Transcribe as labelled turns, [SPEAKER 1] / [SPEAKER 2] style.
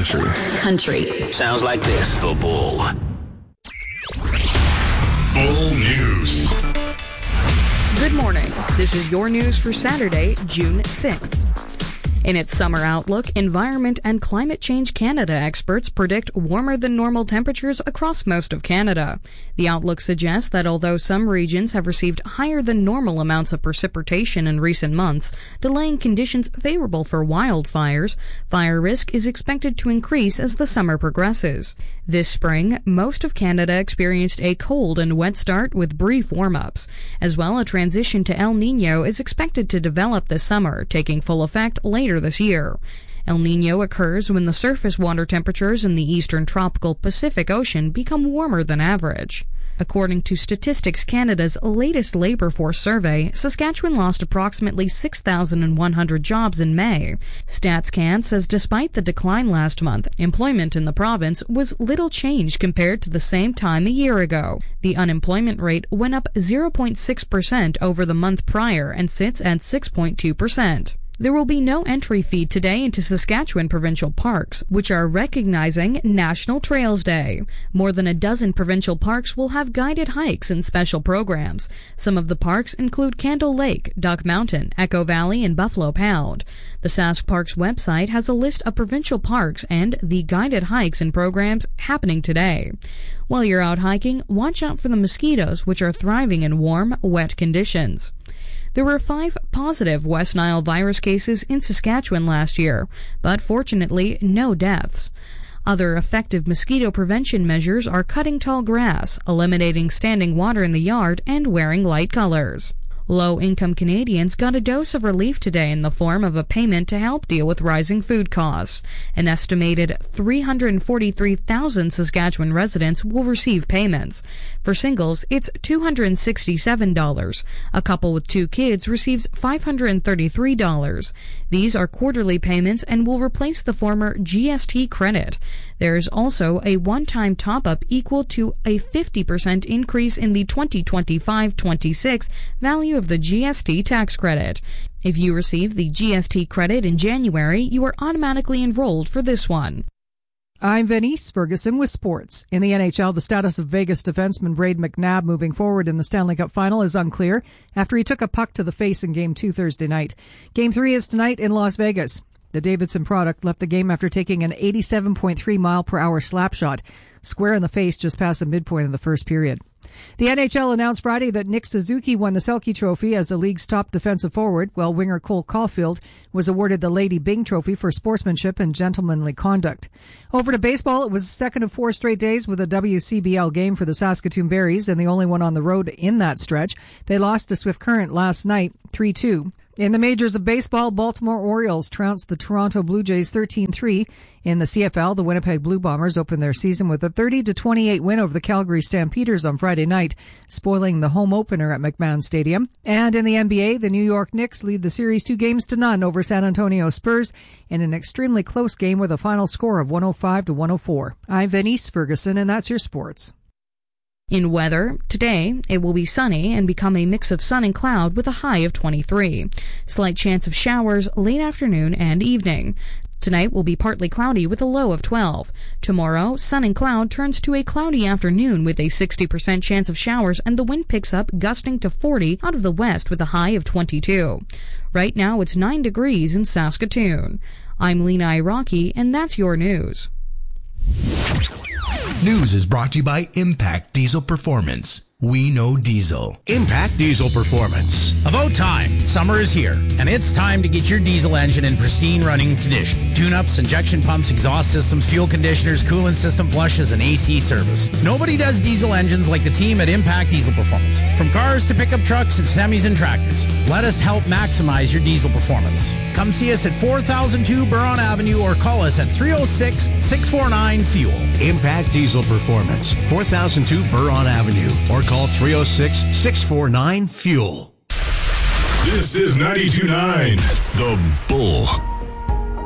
[SPEAKER 1] Country.
[SPEAKER 2] Sounds like this.
[SPEAKER 3] The Bull.
[SPEAKER 4] Bull News.
[SPEAKER 5] Good morning. This is your news for Saturday, June 6th. In its summer outlook, Environment and Climate Change Canada experts predict warmer than normal temperatures across most of Canada. The outlook suggests that although some regions have received higher than normal amounts of precipitation in recent months, delaying conditions favorable for wildfires, fire risk is expected to increase as the summer progresses. This spring, most of Canada experienced a cold and wet start with brief warm-ups. As well, a transition to El Niño is expected to develop this summer, taking full effect later this year. El Niño occurs when the surface water temperatures in the eastern tropical Pacific Ocean become warmer than average. According to Statistics Canada's latest labor force survey, Saskatchewan lost approximately 6,100 jobs in May. StatsCan says despite the decline last month, employment in the province was little changed compared to the same time a year ago. The unemployment rate went up 0.6% over the month prior and sits at 6.2%. There will be no entry fee today into Saskatchewan provincial parks, which are recognizing National Trails Day. More than a dozen provincial parks will have guided hikes and special programs. Some of the parks include Candle Lake, Duck Mountain, Echo Valley, and Buffalo Pound. The Sask Parks website has a list of provincial parks and the guided hikes and programs happening today. While you're out hiking, watch out for the mosquitoes, which are thriving in warm, wet conditions. There were 5 positive West Nile virus cases in Saskatchewan last year, but fortunately no deaths. Other effective mosquito prevention measures are cutting tall grass, eliminating standing water in the yard, and wearing light colors. Low-income Canadians got a dose of relief today in the form of a payment to help deal with rising food costs. An estimated 343,000 Saskatchewan residents will receive payments. For singles, it's $267. A couple with 2 kids receives $533. These are quarterly payments and will replace the former GST credit. There is also a one-time top-up equal to a 50% increase in the 2025-26 value of the GST tax credit. If you receive the GST credit in January, you are automatically enrolled for this one.
[SPEAKER 6] I'm Venice Ferguson with sports. In the NHL, the status of Vegas defenseman Brayden McNabb moving forward in the Stanley Cup final is unclear after he took a puck to the face in Game 2 Thursday night. Game 3 is tonight in Las Vegas. The Davidson product left the game after taking an 87.3 mile-per-hour slap shot square in the face just past the midpoint of the first period. The NHL announced Friday that Nick Suzuki won the Selke Trophy as the league's top defensive forward, while winger Cole Caulfield was awarded the Lady Byng Trophy for sportsmanship and gentlemanly conduct. Over to baseball, it was the second of 4 straight days with a WCBL game for the Saskatoon Berries and the only one on the road in that stretch. They lost to Swift Current last night, 3-2. In the majors of baseball, Baltimore Orioles trounced the Toronto Blue Jays 13-3. In the CFL, the Winnipeg Blue Bombers opened their season with a 30-28 win over the Calgary Stampeders on Friday night, spoiling the home opener at McMahon Stadium. And in the NBA, the New York Knicks lead the series 2-0 over San Antonio Spurs in an extremely close game with a final score of 105-104. I'm Venice Ferguson, and that's your sports.
[SPEAKER 5] In weather, today it will be sunny and become a mix of sun and cloud with a high of 23. Slight chance of showers late afternoon and evening. Tonight will be partly cloudy with a low of 12. Tomorrow, sun and cloud turns to a cloudy afternoon with a 60% chance of showers, and the wind picks up, gusting to 40 out of the west with a high of 22. Right now it's 9 degrees in Saskatoon. I'm Lena Iraqi, and that's your news.
[SPEAKER 4] News is brought to you by Impact Diesel Performance. We know diesel.
[SPEAKER 3] Impact Diesel Performance. About time. Summer is here, and it's time to get your diesel engine in pristine running condition. Tune-ups, injection pumps, exhaust systems, fuel conditioners, coolant system flushes, and AC service. Nobody does diesel engines like the team at Impact Diesel Performance. From cars to pickup trucks to semis and tractors, let us help maximize your diesel performance. Come see us at 4002 Buron Avenue or call us at 306-649-FUEL.
[SPEAKER 7] Impact Diesel Performance, 4002 Buron Avenue, or call 306-649-FUEL.
[SPEAKER 4] This is 92.9 The Bull.